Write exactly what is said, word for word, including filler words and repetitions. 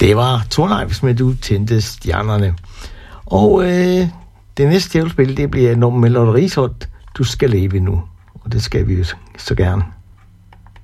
Det var Torleifs med Du tændte stjernerne. Og øh, det næste, jeg vil spille, det bliver nummer med Lotte Risholt, Du skal leve nu. Og det skal vi jo så gerne.